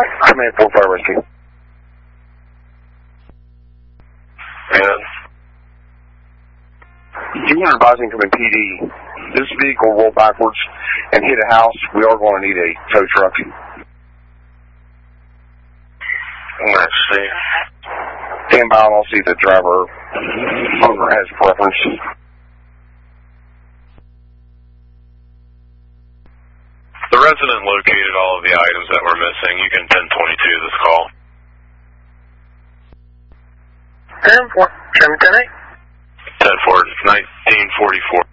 Command 45 Rescue. And You are advising from PD. This vehicle rolled backwards and hit a house. We are going to need a tow truck. Let's see. Stand by and I'll see if the driver owner has preference. The resident located all of the items that were missing. You can 1022 this call. 10-4, 10-10-8. 10-4, 1944.